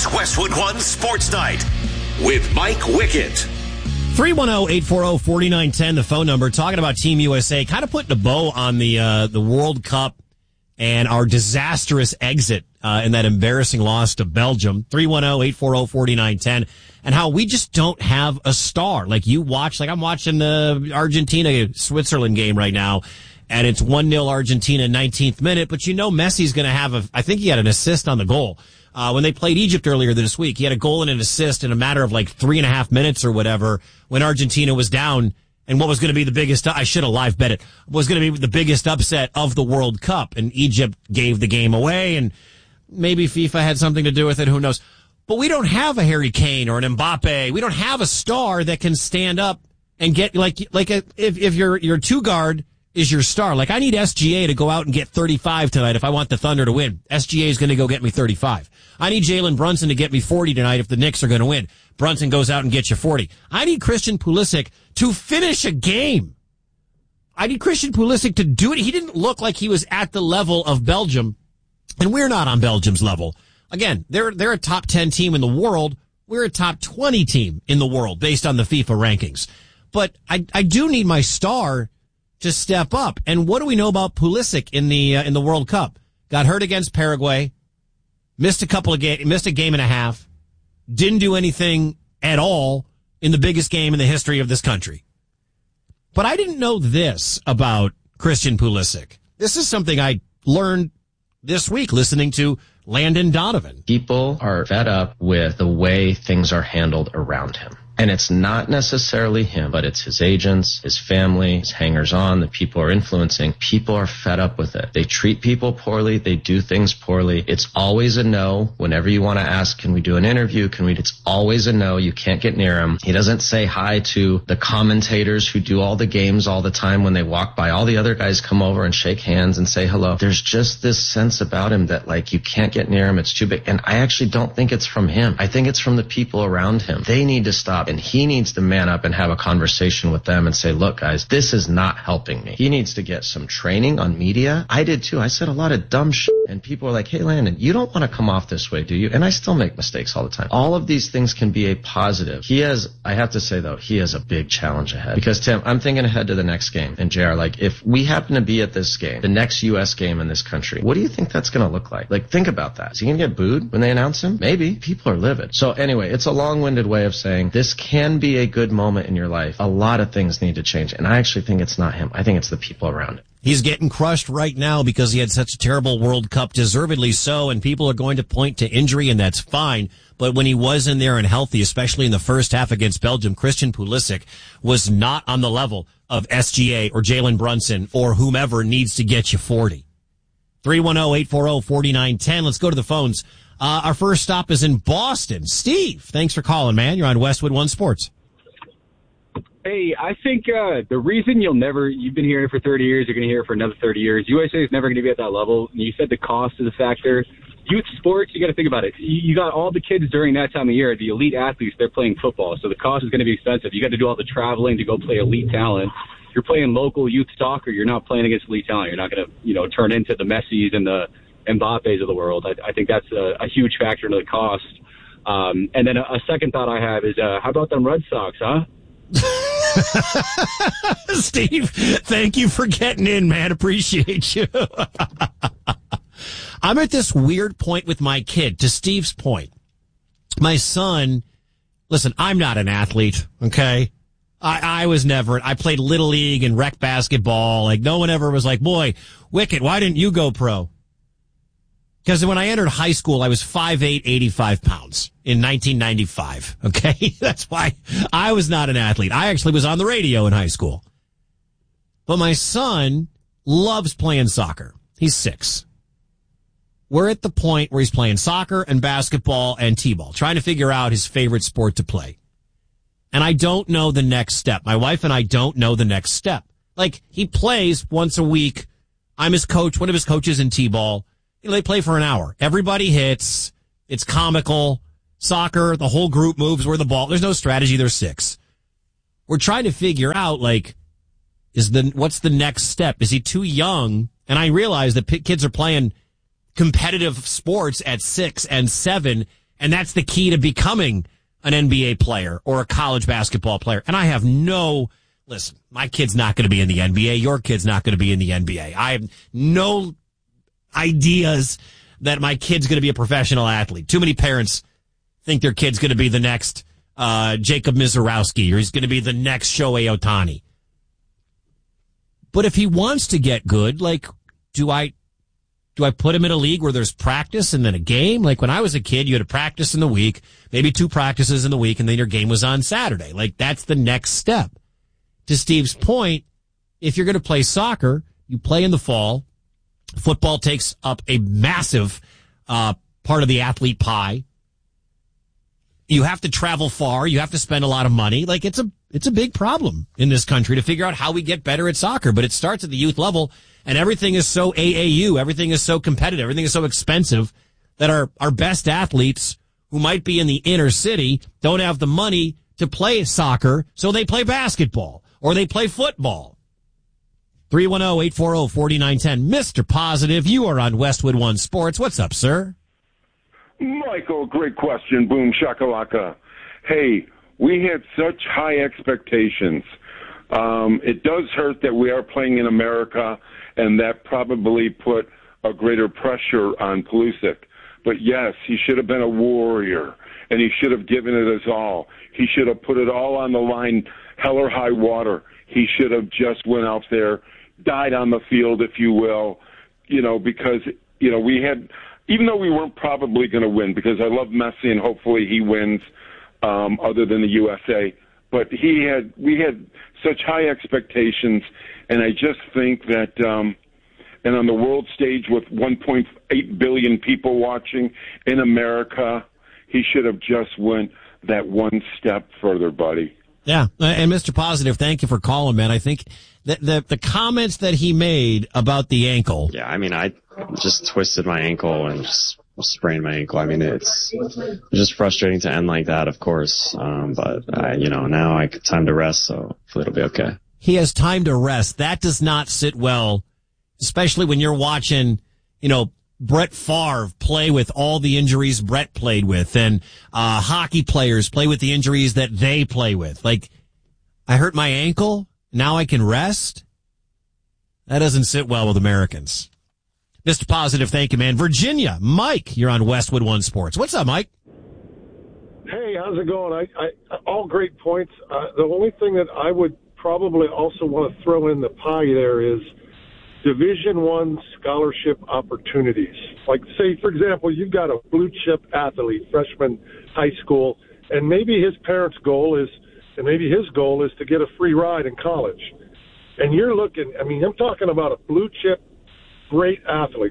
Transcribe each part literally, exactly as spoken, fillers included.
It's Westwood One Sports Night with Mike Wickett. three one zero, eight four zero, four nine one zero, the phone number. Talking about Team U S A, kind of putting a bow on the uh, the World Cup and our disastrous exit uh, in that embarrassing loss to Belgium. three one zero, eight four zero, four nine one zero. And how we just don't have a star. Like you watch, like I'm watching the Argentina-Switzerland game right now, and it's one nil Argentina, nineteenth minute, but you know Messi's going to have a, I think he had an assist on the goal. Uh, when they played Egypt earlier this week, he had a goal and an assist in a matter of like three and a half minutes or whatever when Argentina was down. And what was going to be the biggest, I should have live bet it, was going to be the biggest upset of the World Cup. And Egypt gave the game away, and maybe FIFA had something to do with it, who knows. But we don't have a Harry Kane or an Mbappe. We don't have a star that can stand up and get, like, like a, if, if your, your two guard is your star. Like, I need S G A to go out and get thirty-five tonight if I want the Thunder to win. S G A is going to go get me thirty-five. I need Jalen Brunson to get me forty tonight if the Knicks are going to win. Brunson goes out and gets you forty. I need Christian Pulisic to finish a game. I need Christian Pulisic to do it. He didn't look like he was at the level of Belgium, and we're not on Belgium's level. Again, they're they're a top ten team in the world. We're a top twenty team in the world based on the FIFA rankings. But I I do need my star to step up. And what do we know about Pulisic in the uh, in the World Cup? Got hurt against Paraguay, missed a couple of game, missed a game and a half, didn't do anything at all in the biggest game in the history of this country. But I didn't know this about Christian Pulisic. This is something I learned this week listening to Landon Donovan. People are fed up with the way things are handled around him. And it's not necessarily him, but it's his agents, his family, his hangers-on, the people are influencing. People are fed up with it. They treat people poorly. They do things poorly. It's always a no. Whenever you want to ask, can we do an interview? Can we? It's always a no. You can't get near him. He doesn't say hi to the commentators who do all the games all the time when they walk by. All the other guys come over and shake hands and say hello. There's just this sense about him that, like, you can't get near him. It's too big. And I actually don't think it's from him. I think it's from the people around him. They need to stop. And he needs to man up and have a conversation with them and say, look, guys, this is not helping me. He needs to get some training on media. I did too. I said a lot of dumb shit. And people are like, hey, Landon, you don't want to come off this way, do you? And I still make mistakes all the time. All of these things can be a positive. He has, I have to say, though, he has a big challenge ahead. Because, Tim, I'm thinking ahead to the next game. And J R, like, if we happen to be at this game, the next U S game in this country, what do you think that's going to look like? Like, think about that. Is he going to get booed when they announce him? Maybe. People are livid. So anyway, it's a long-winded way of saying this can be a good moment in your life. A lot of things need to change. And I actually think it's not him. I think it's the people around him. He's getting crushed right now because he had such a terrible World Cup, deservedly so, and people are going to point to injury, and that's fine. But when he was in there and healthy, especially in the first half against Belgium, Christian Pulisic was not on the level of S G A or Jalen Brunson or whomever needs to get you forty. three one zero, eight four zero, four nine one zero. Let's go to the phones. Uh, our first stop is in Boston. Steve, thanks for calling, man. You're on Westwood One Sports. Hey, I think uh, the reason you'll never, you've been hearing it for thirty years, you're going to hear it for another thirty years. U S A is never going to be at that level. You said the cost is a factor. Youth sports, you got to think about it. You, you got all the kids during that time of year, the elite athletes, they're playing football. So the cost is going to be expensive. You got to do all the traveling to go play elite talent. You're playing local youth soccer. You're not playing against elite talent. You're not going to, you know, turn into the Messis and the Mbappes of the world. I, I think that's a, a huge factor into the cost. Um, and then a, a second thought I have is, uh, how about them Red Sox, huh? Steve, thank you for getting in, man. Appreciate you. I'm at this weird point with my kid, to Steve's point. My son, listen, I'm not an athlete, okay? I, I was never, I played Little League and rec basketball. Like, no one ever was like, boy, Wickett, why didn't you go pro? Because when I entered high school, I was five eight, eighty-five pounds in nineteen ninety-five. Okay. That's why I was not an athlete. I actually was on the radio in high school. But my son loves playing soccer. He's six. We're at the point where he's playing soccer and basketball and t-ball, trying to figure out his favorite sport to play. And I don't know the next step. My wife and I don't know the next step. Like, he plays once a week. I'm his coach, one of his coaches in t-ball. You know, they play for an hour. Everybody hits. It's comical. Soccer, the whole group moves where the ball. There's no strategy. There's six. We're trying to figure out, like, is the what's the next step? Is he too young? And I realize that p- kids are playing competitive sports at six and seven, And that's the key to becoming an N B A player or a college basketball player. And I have no, listen, my kid's not going to be in the N B A. Your kid's not going to be in the N B A. I have no ideas that my kid's going to be a professional athlete. Too many parents think their kid's going to be the next uh, Jacob Mizorowski, or he's going to be the next Shohei Ohtani. But if he wants to get good, like, do I do I put him in a league where there's practice and then a game? Like when I was a kid, you had a practice in the week, maybe two practices in the week, and then your game was on Saturday. Like that's the next step. To Steve's point, if you're going to play soccer, you play in the fall. Football takes up a massive uh, part of the athlete pie. You have to travel far. You have to spend a lot of money. Like it's a it's a big problem in this country to figure out how we get better at soccer. But it starts at the youth level, and everything is so A A U. Everything is so competitive. Everything is so expensive that our, our best athletes who might be in the inner city don't have the money to play soccer, so they play basketball or they play football. three one zero, eight four zero, four nine one zero. Mister Positive, you are on Westwood One Sports. What's up, sir? Michael, great question. Boom, shakalaka. Hey, we had such high expectations. Um, it does hurt that we are playing in America, and that probably put a greater pressure on Pulisic. But yes, he should have been a warrior, and he should have given it his all. He should have put it all on the line, hell or high water. He should have just went out there, died on the field, if you will, you know, because, you know, we had, even though we weren't probably going to win, because I love Messi and hopefully he wins, um, other than the U S A, but he had, we had such high expectations, and I just think that, um, and on the world stage with one point eight billion people watching in America, he should have just went that one step further, buddy. Yeah, and Mister Positive, thank you for calling, man. I think the, the the comments that he made about the ankle. Yeah, I mean, I just twisted my ankle and just sprained my ankle. I mean, it's, it's just frustrating to end like that, of course. Um, but I, you know, now I have time to rest, so hopefully it'll be okay. He has time to rest. That does not sit well, especially when you're watching, you know, Brett Favre play with all the injuries Brett played with, and uh hockey players play with the injuries that they play with. Like, I hurt my ankle, now I can rest? That doesn't sit well with Americans. Mister Positive, thank you, man. Virginia, Mike, you're on Westwood One Sports. What's up, Mike? Hey, how's it going? I, I all great points. Uh, the only thing that I would probably also want to throw in the pie there is Division One scholarship opportunities. Like, say, for example, you've got a blue chip athlete, freshman high school, and maybe his parents' goal is, and maybe his goal is to get a free ride in college. And you're looking, I mean, I'm talking about a blue chip, great athlete.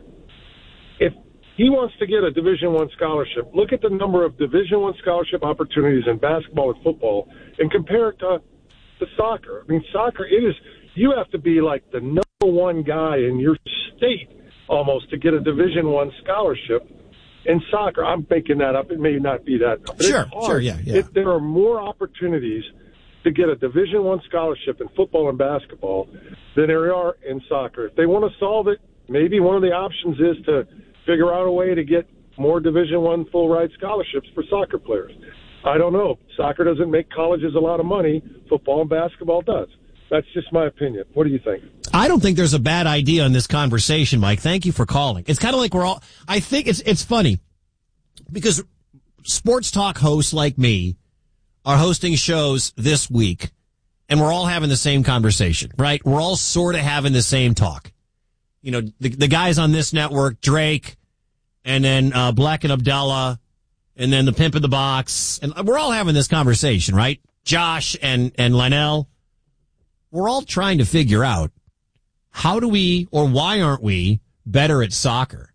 If he wants to get a Division One scholarship, look at the number of Division One scholarship opportunities in basketball and football and compare it to, to soccer. I mean, soccer, it is, you have to be like the number one guy in your state almost to get a Division One scholarship. In soccer, I'm making that up. It may not be that. But sure, sure, yeah, yeah. If there are more opportunities to get a Division One scholarship in football and basketball than there are in soccer. If they want to solve it, maybe one of the options is to figure out a way to get more Division One full ride scholarships for soccer players. I don't know. Soccer doesn't make colleges a lot of money. Football and basketball does. That's just my opinion. What do you think? I don't think there's a bad idea in this conversation, Mike. Thank you for calling. It's kind of like we're all, I think it's, it's funny because sports talk hosts like me are hosting shows this week and we're all having the same conversation, right? We're all sort of having the same talk. You know, the, the guys on this network, Drake, and then, uh, Black and Abdallah, and then the Pimp in the Box, and we're all having this conversation, right? Josh and, and Lionel. We're all trying to figure out how do we, or why aren't we better at soccer?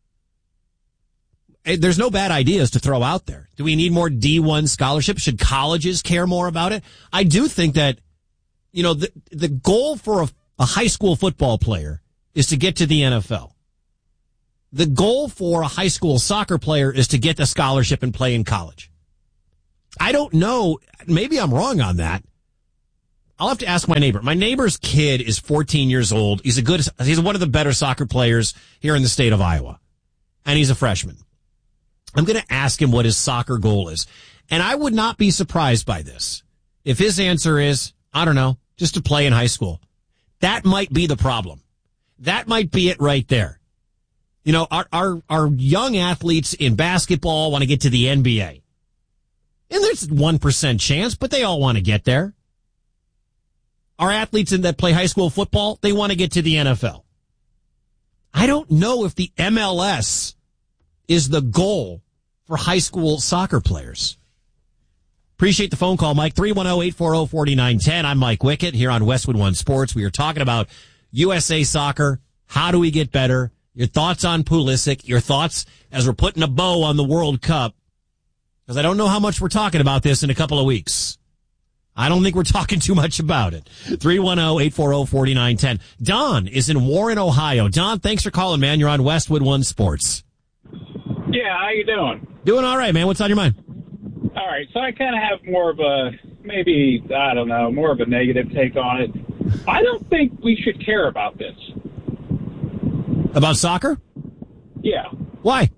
There's no bad ideas to throw out there. Do we need more D one scholarships? Should colleges care more about it? I do think that, you know, the, the goal for a, a high school football player is to get to the N F L. The goal for a high school soccer player is to get the scholarship and play in college. I don't know. Maybe I'm wrong on that. I'll have to ask my neighbor. My neighbor's kid is fourteen years old. He's a good, he's one of the better soccer players here in the state of Iowa. And he's a freshman. I'm going to ask him what his soccer goal is. And I would not be surprised by this. If his answer is, I don't know, just to play in high school. That might be the problem. That might be it right there. You know, our, our, our young athletes in basketball want to get to the N B A. And there's one percent chance, but they all want to get there. Our athletes in that play high school football, they want to get to the N F L. I don't know if the M L S is the goal for high school soccer players. Appreciate the phone call, Mike. three one zero, eight four zero, four nine one zero. I'm Mike Wickett here on Westwood One Sports. We are talking about U S A Soccer. How do we get better? Your thoughts on Pulisic. Your thoughts as we're putting a bow on the World Cup. Because I don't know how much we're talking about this in a couple of weeks. I don't think we're talking too much about it. three one zero, eight four zero, four nine one zero. Don is in Warren, Ohio. Don, thanks for calling, man. You're on Westwood One Sports. Yeah, how you doing? Doing all right, man. What's on your mind? All right, so I kind of have more of a, maybe, I don't know, more of a negative take on it. I don't think we should care about this. About soccer? Yeah. Why?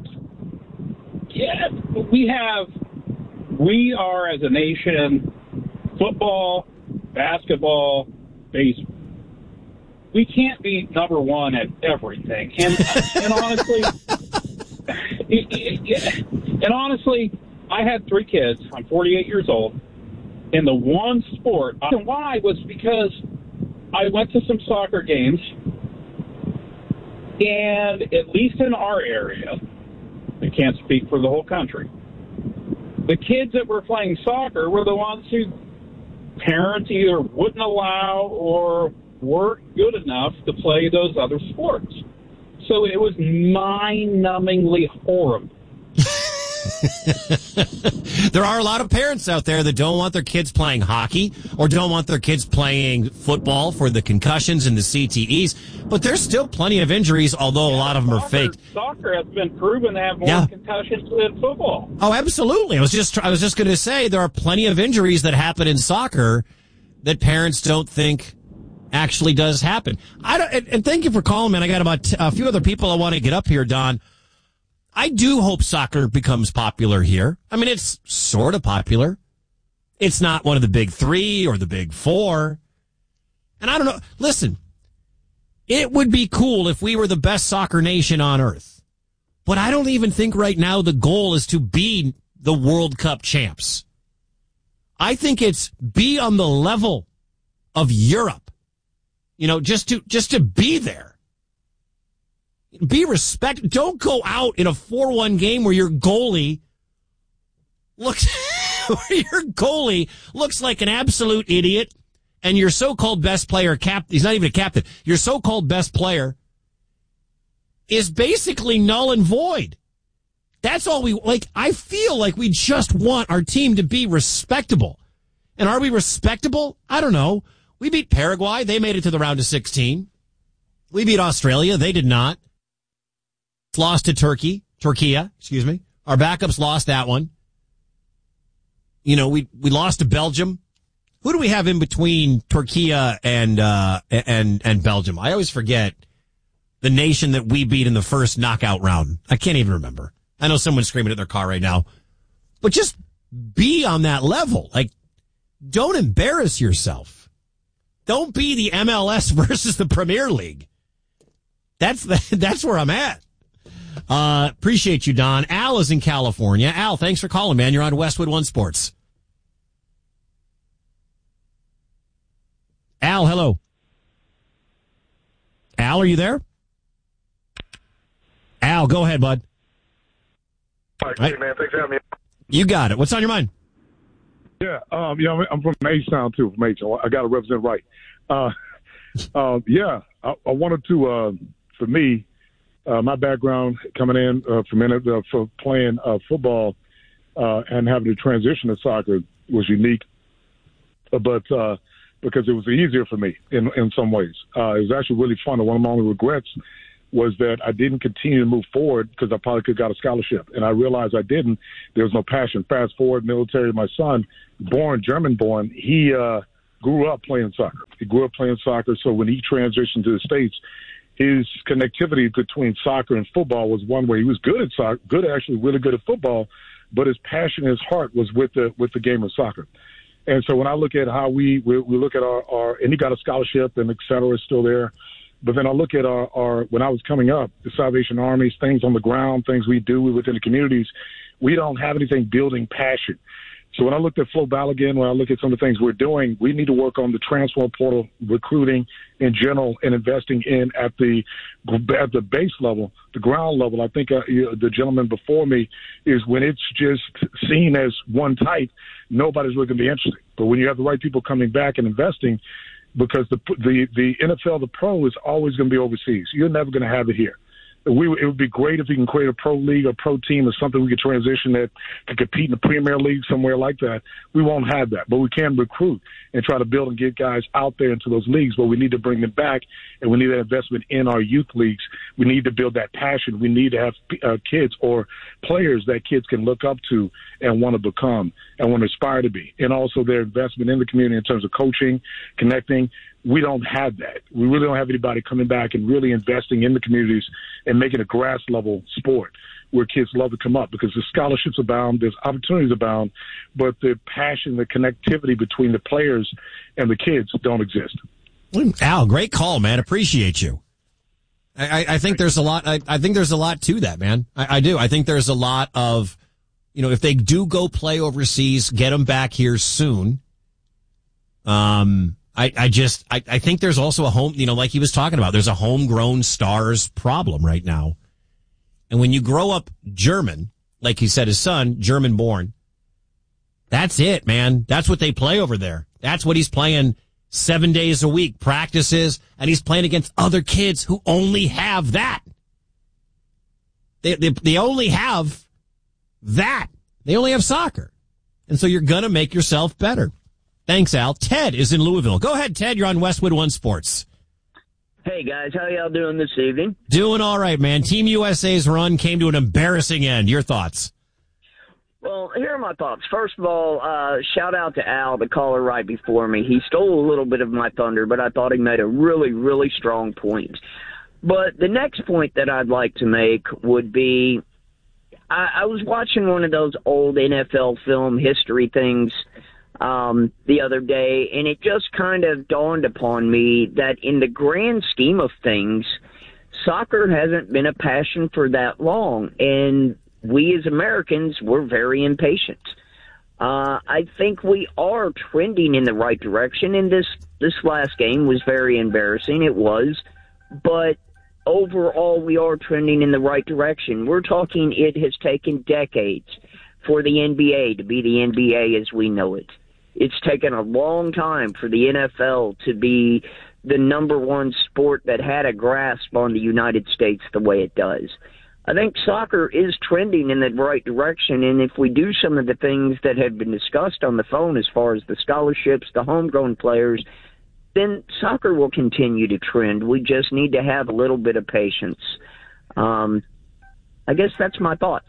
Yeah, we have, we are as a nation, football, basketball, baseball. We can't be number one at everything. And, and honestly, and honestly, I had three kids. I'm forty-eight years old. And the one sport, and why was because I went to some soccer games, and at least in our area, I can't speak for the whole country, the kids that were playing soccer were the ones who parents either wouldn't allow or weren't good enough to play those other sports. So it was mind-numbingly horrible. There are a lot of parents out there that don't want their kids playing hockey or don't want their kids playing football for the concussions and the C T Es, but there's still plenty of injuries, although yeah, a lot of them soccer, are fake. Soccer has been proven to have more yeah. concussions than football. Oh, absolutely. I was just I was just going to say there are plenty of injuries that happen in soccer that parents don't think actually does happen. I don't, and, and thank you for calling, man. I got about a few other people I want to get up here, Don. I do hope soccer becomes popular here. I mean, it's sort of popular. It's not one of the big three or the big four. And I don't know. Listen, it would be cool if we were the best soccer nation on earth. But I don't even think right now the goal is to be the World Cup champs. I think it's be on the level of Europe. You know, just to, just to be there. Be respect. Don't go out in a four one game where your goalie looks where your goalie looks like an absolute idiot, and your so-called best player, cap he's not even a captain. Your so-called best player is basically null and void. That's all we like. I feel like we just want our team to be respectable. And are we respectable? I don't know. We beat Paraguay. They made it to the round of sixteen. We beat Australia. They did not. Lost to Turkey, Turkey, excuse me. Our backups lost that one. You know, we, we lost to Belgium. Who do we have in between Turkey and, uh, and, and Belgium? I always forget the nation that we beat in the first knockout round. I can't even remember. I know someone's screaming at their car right now, but just be on that level. Like, don't embarrass yourself. Don't be the M L S versus the Premier League. That's the, that's where I'm at. Uh, appreciate you, Don. Al is in California. Al, thanks for calling, man. You're on Westwood One Sports. Al, hello. Al, are you there? Al, go ahead, bud. All right, hey, man. Thanks for having me. You got it. What's on your mind? Yeah, um, yeah, I'm from H-Town, too, from H. I got to represent right. Uh, uh, yeah, I, I wanted to, uh, for me, Uh, my background coming in uh, from in, uh, for playing uh, football uh, and having to transition to soccer was unique, uh, but uh, because it was easier for me in in some ways. Uh, it was actually really fun. And one of my only regrets was that I didn't continue to move forward because I probably could have got a scholarship, and I realized I didn't. There was no passion. Fast forward, military. My son, born German born, he uh, grew up playing soccer. He grew up playing soccer. So when he transitioned to the States, his connectivity between soccer and football was one way. He was good at soccer, good actually, really good at football, but his passion, his heart was with the with the game of soccer. And so when I look at how we we, we look at our, our and he got a scholarship and et cetera is still there. But then I look at our, our when I was coming up, the Salvation Armies, things on the ground, things we do within the communities, we don't have anything building passion. So when I looked at Flo Balogun, when I look at some of the things we're doing, we need to work on the transfer portal, recruiting in general, and investing in at the at the base level, the ground level. I think uh, you know, the gentleman before me is when it's just seen as one type, nobody's really going to be interested. But when you have the right people coming back and investing, because the the the N F L, the pro, is always going to be overseas. You're never going to have it here. We, it would be great if we can create a pro league or pro team or something we could transition that could compete in the Premier League somewhere like that. We won't have that, but we can recruit and try to build and get guys out there into those leagues. But we need to bring them back, and we need that investment in our youth leagues. We need to build that passion. We need to have uh, kids or players that kids can look up to and want to become and want to aspire to be, and also their investment in the community in terms of coaching, connecting. We don't have that. We really don't have anybody coming back and really investing in the communities and making a grass level sport where kids love to come up, because the scholarships abound, there's opportunities abound, but the passion, the connectivity between the players and the kids don't exist. Al, great call, man. Appreciate you. I, I, I think there's a lot. I, I think there's a lot to that, man. I, I do. I think there's a lot of, you know, if they do go play overseas, get them back here soon. Um. I, I just, I, I think there's also a home, you know, like he was talking about, there's a homegrown stars problem right now. And when you grow up German, like he said, his son, German born, that's it, man. That's what they play over there. That's what he's playing seven days a week, practices, and he's playing against other kids who only have that. They, they, they only have that. They only have soccer. And so you're going to make yourself better. Thanks, Al. Ted is in Louisville. Go ahead, Ted. You're on Westwood One Sports. Hey, guys. How y'all doing this evening? Doing all right, man. Team U S A's run came to an embarrassing end. Your thoughts? Well, here are my thoughts. First of all, uh, shout out to Al, the caller right before me. He stole a little bit of my thunder, but I thought he made a really, really strong point. But the next point that I'd like to make would be, I, I was watching one of those old N F L film history things um, the other day, and it just kind of dawned upon me that in the grand scheme of things, soccer hasn't been a passion for that long, and we as Americans, we're very impatient. Uh, I think we are trending in the right direction, and this, this last game was very embarrassing. It was, but overall, we are trending in the right direction. We're talking it has taken decades for the N B A to be the N B A as we know it. It's taken a long time for the N F L to be the number one sport that had a grasp on the United States the way it does. I think soccer is trending in the right direction, and if we do some of the things that have been discussed on the phone as far as the scholarships, the homegrown players, then soccer will continue to trend. We just need to have a little bit of patience. Um, I guess that's my thoughts.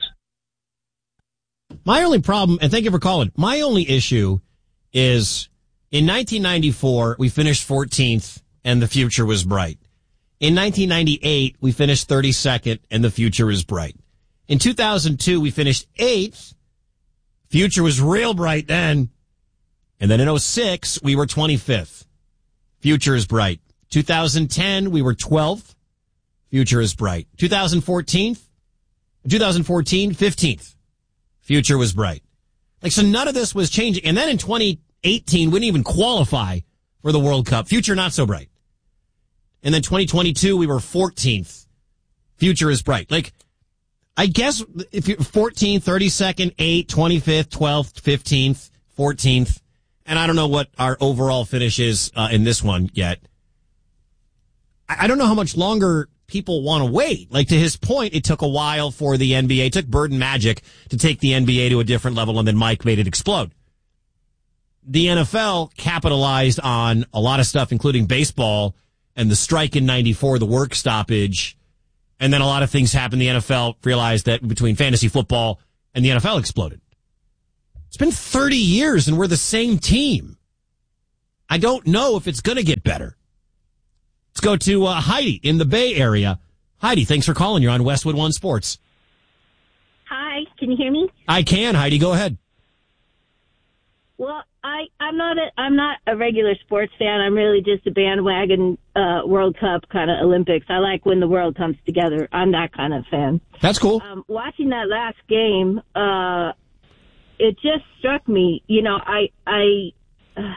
My only problem, and thank you for calling, my only issue is in nineteen ninety-four, we finished fourteenth and the future was bright. In nineteen ninety-eight, we finished thirty-second and the future is bright. In two thousand two, we finished eighth. Future was real bright then. And then in oh six, we were twenty-fifth. Future is bright. two thousand ten, we were twelfth. Future is bright. two thousand fourteen, twenty fourteen, fifteenth. Future was bright. Like, so none of this was changing. And then in twenty eighteen, we didn't even qualify for the World Cup. Future not so bright. And then twenty twenty-two, we were fourteenth. Future is bright. Like, I guess if you're fourteenth, thirty-second, eighth, twenty-fifth, twelfth, fifteenth, fourteenth, and I don't know what our overall finish is uh, in this one yet. I, I don't know how much longer people want to wait. Like, to his point, it took a while for the N B A. It took Bird and Magic to take the N B A to a different level, and then Mike made it explode. The N F L capitalized on a lot of stuff, including baseball and the strike in ninety-four, the work stoppage. And then a lot of things happened. The N F L realized that between fantasy football and the N F L exploded. It's been thirty years and we're the same team. I don't know if it's going to get better. Let's go to uh, Heidi in the Bay Area. Heidi, thanks for calling. You're on Westwood One Sports. Hi, can you hear me? I can, Heidi. Go ahead. Well, I, I'm not a I'm not a regular sports fan. I'm really just a bandwagon uh, World Cup kind of Olympics. I like when the world comes together. I'm that kind of fan. That's cool. Um, watching that last game, uh, it just struck me. You know, I I uh,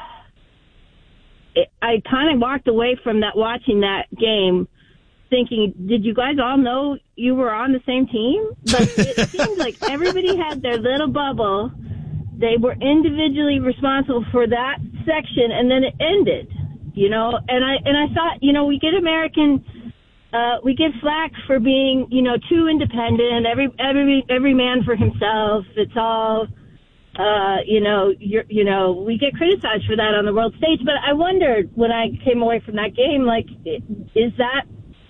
it, I kind of walked away from that watching that game, thinking, did you guys all know you were on the same team? But it seemed like everybody had their little bubble. They were individually responsible for that section, and then it ended, you know. And I and I thought, you know, we get American, uh, we get flack for being, you know, too independent. Every every every man for himself. It's all, uh, you know, you're, you know, we get criticized for that on the world stage. But I wondered when I came away from that game, like, is that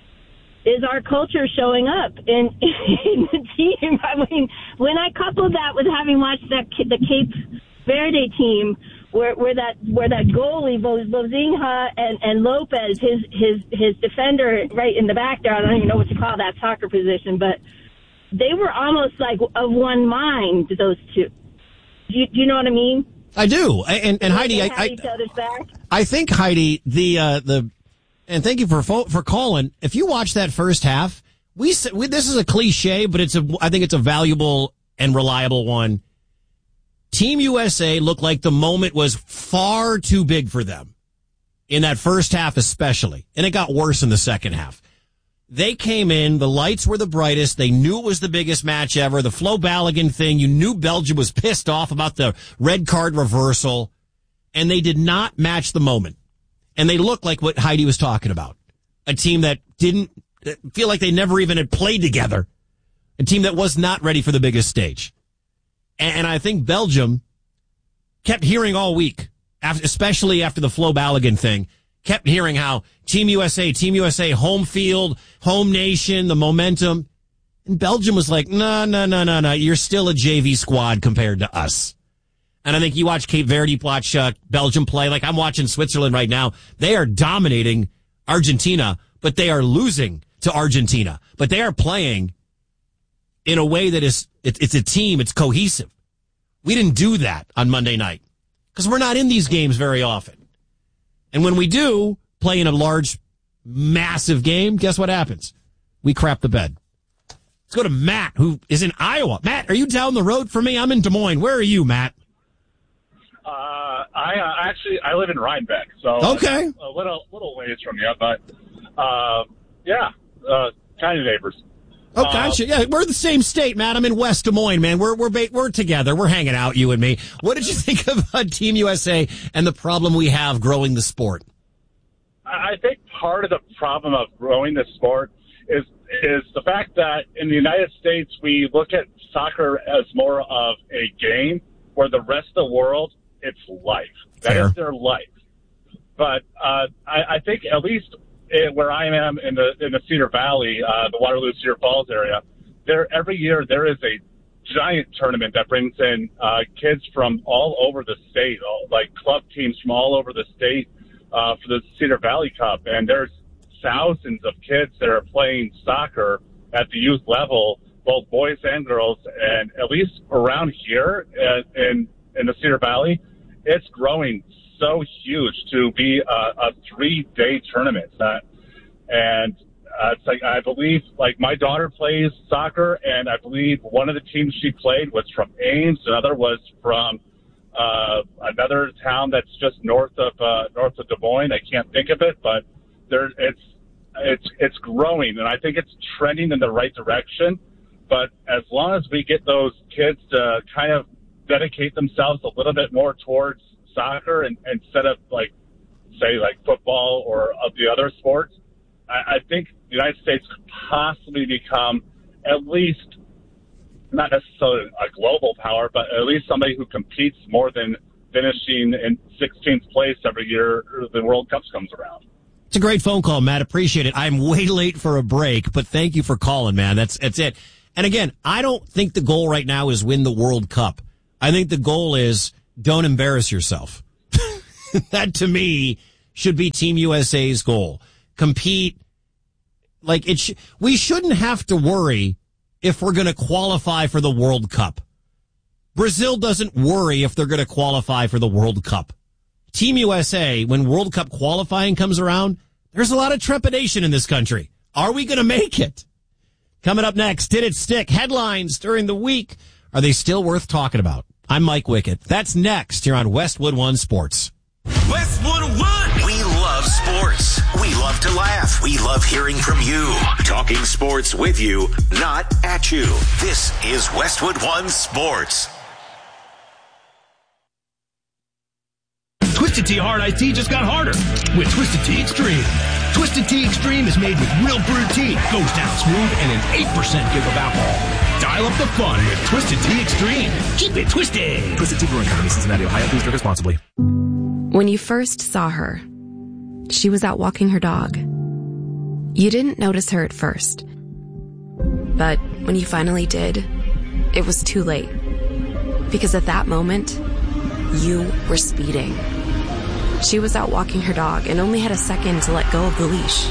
is our culture showing up in, in the team? I mean, when I coupled that with having watched that the Cape Verde team, where where that where that goalie Bozinha and and Lopez, his his his defender right in the back there, I don't even know what to call that soccer position, but they were almost like of one mind. Those two, do you, do you know what I mean? I do, and and Heidi, I I, each other's back. I think Heidi, the uh, the. And thank you for for calling. If you watch that first half, we, we this is a cliche, but it's a I think it's a valuable and reliable one. Team U S A looked like the moment was far too big for them in that first half, especially, and it got worse in the second half. They came in, the lights were the brightest. They knew it was the biggest match ever. The Flo Balogun thing, you knew Belgium was pissed off about the red card reversal, and they did not match the moment. And they look like what Heidi was talking about. A team that didn't feel like they never even had played together. A team that was not ready for the biggest stage. And I think Belgium kept hearing all week, especially after the Flo Balogun thing, kept hearing how Team U S A, Team U S A, home field, home nation, the momentum. And Belgium was like, no, no, no, no, no. You're still a J V squad compared to us. And I think you watch Cape Verde, watch uh, Belgium play. Like I'm watching Switzerland right now. They are dominating Argentina, but they are losing to Argentina. But they are playing in a way that is, it, it's a team. It's cohesive. We didn't do that on Monday night because we're not in these games very often. And when we do play in a large, massive game, guess what happens? We crap the bed. Let's go to Matt, who is in Iowa. Matt, are you down the road from me? I'm in Des Moines. Where are you, Matt? Uh, I uh, actually I live in Rhinebeck, so okay, a little little ways from you, but uh, yeah, uh, kind of neighbors. Oh, gotcha. Yeah, we're the same state, Matt. I'm in West Des Moines, man. We're we're we're together. We're hanging out, you and me. What did you think of uh, Team U S A and the problem we have growing the sport? I think part of the problem of growing the sport is is the fact that in the United States we look at soccer as more of a game, where the rest of the world, it's life. That Fair. is their life. But uh, I, I think at least it, where I am in the in the Cedar Valley, uh, the Waterloo Cedar Falls area, there every year there is a giant tournament that brings in uh, kids from all over the state, all, like club teams from all over the state uh, for the Cedar Valley Cup, and there's thousands of kids that are playing soccer at the youth level, both boys and girls, and at least around here uh, in in the Cedar Valley, it's growing so huge to be a, a three-day tournament. Uh, and uh, it's like, I believe, like my daughter plays soccer, and I believe one of the teams she played was from Ames, another was from uh, another town that's just north of uh, north of Des Moines. I can't think of it, but there, it's it's it's growing, and I think it's trending in the right direction. But as long as we get those kids to kind of dedicate themselves a little bit more towards soccer and, instead of like, say, like football or of the other sports, I, I think the United States could possibly become at least not necessarily a global power, but at least somebody who competes more than finishing in sixteenth place every year the World Cup comes around. It's a great phone call, Matt. Appreciate it. I'm way late for a break, but thank you for calling, man. That's that's it. And again, I don't think the goal right now is win the World Cup. I think the goal is don't embarrass yourself. That, to me, should be Team U S A's goal. compete. Like it, sh- we shouldn't have to worry if we're going to qualify for the World Cup. Brazil doesn't worry if they're going to qualify for the World Cup. Team U S A, when World Cup qualifying comes around, there's a lot of trepidation in this country. Are we going to make it? Coming up next, did it stick? Headlines during the week. Are they still worth talking about? I'm Mike Wickett. That's next here on Westwood One Sports. Westwood One. We love sports. We love to laugh. We love hearing from you. Talking sports with you, not at you. This is Westwood One Sports. Twisted Tea Hard Iced Tea just got harder with Twisted Tea Extreme. Twisted Tea Extreme is made with real brewed tea, goes down smooth, and an eight percent give of alcohol. Dial up the fun with Twisted Tea Extreme. Keep it twisted. Twisted Tea Brewing Company, Cincinnati, Ohio. Please drink responsibly. When you first saw her, she was out walking her dog. You didn't notice her at first. But when you finally did, it was too late. Because at that moment, you were speeding. She was out walking her dog and only had a second to let go of the leash.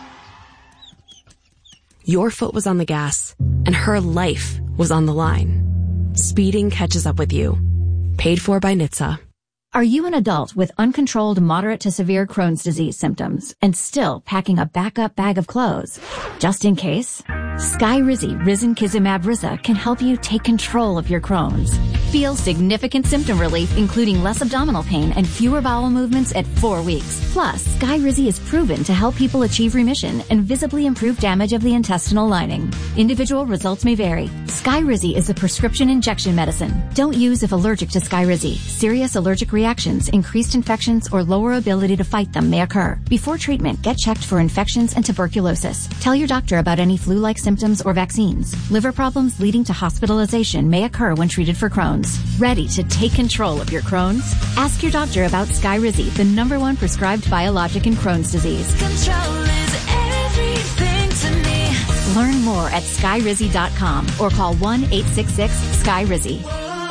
Your foot was on the gas, and her life was on the line. Speeding catches up with you. Paid for by N H T S A. Are you an adult with uncontrolled moderate to severe Crohn's disease symptoms and still packing a backup bag of clothes? Just in case, Skyrizi Risankizumab Riza can help you take control of your Crohn's. Feel significant symptom relief, including less abdominal pain and fewer bowel movements at four weeks. Plus, Skyrizi is proven to help people achieve remission and visibly improve damage of the intestinal lining. Individual results may vary. Skyrizi is a prescription injection medicine. Don't use if allergic to Skyrizi. Serious allergic reactions, increased infections, or lower ability to fight them may occur. Before treatment, get checked for infections and tuberculosis. Tell your doctor about any flu-like symptoms or vaccines. Liver problems leading to hospitalization may occur when treated for Crohn's. Ready to take control of your Crohn's? Ask your doctor about Skyrizi, the number one prescribed biologic in Crohn's disease. Control is everything to me. Learn more at skyrizi dot com or call one eight six six sky rizi.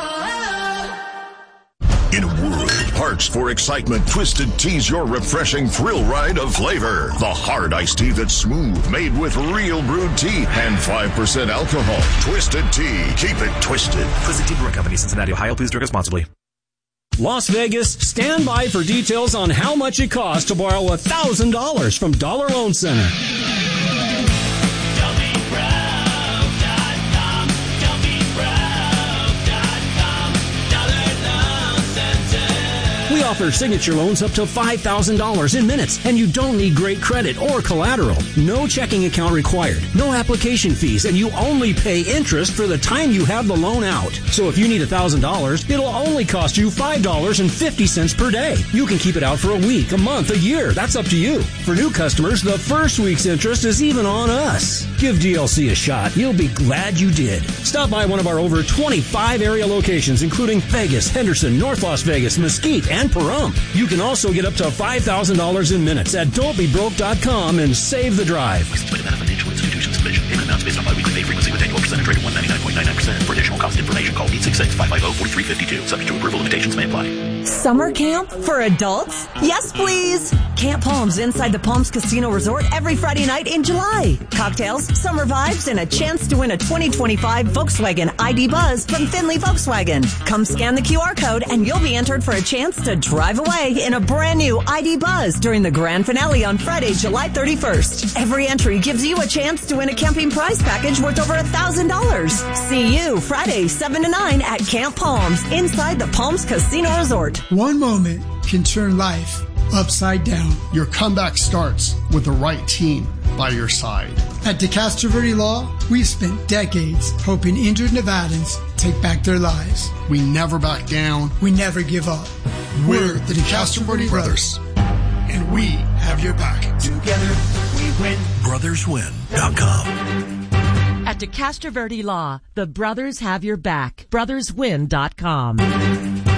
In a world parched for excitement, Twisted Tea's your refreshing thrill ride of flavor. The hard iced tea that's smooth, made with real brewed tea and five percent alcohol. Twisted Tea. Keep it twisted. Twisted Tea Brewing Company, Cincinnati, Ohio. Please drink responsibly. Las Vegas, stand by for details on how much it costs to borrow one thousand dollars from Dollar Loan Center. We offer signature loans up to five thousand dollars in minutes, and you don't need great credit or collateral. No checking account required, no application fees, and you only pay interest for the time you have the loan out. So if you need one thousand dollars, it'll only cost you five dollars and fifty cents per day. You can keep it out for a week, a month, a year. That's up to you. For new customers, the first week's interest is even on us. Give D L C a shot. You'll be glad you did. Stop by one of our over twenty-five area locations, including Vegas, Henderson, North Las Vegas, Mesquite, and Pahrump. You can also get up to five thousand dollars in minutes at don't be broke dot com and save the drive. Financial institutions division. Payment amounts based on biweekly pay frequency with annual percentage rate of one hundred ninety-nine point nine nine percent. For additional cost information, call eight six six, five five zero, four three five two. Subject to approval, limitations may apply. Summer camp for adults? Yes, please. Camp Palms inside the Palms Casino Resort every Friday night in July. Cocktails, summer vibes, and a chance to win a twenty twenty-five Volkswagen I D Buzz from Finley Volkswagen. Come scan the Q R code and you'll be entered for a chance to drive away in a brand new I D Buzz during the grand finale on Friday, July thirty-first. Every entry gives you a chance to win a camping prize package worth over one thousand dollars. See you Friday, seven to nine at Camp Palms inside the Palms Casino Resort. One moment can turn life upside down. Your comeback starts with the right team by your side. At DeCastro Verde Law, we've spent decades helping injured Nevadans take back their lives. We never back down. We never give up. We're the DeCastro Verde Brothers, and we have your back. Together we win. brothers win dot com. At DeCastro Verde Law, the brothers have your back. brothers win dot com.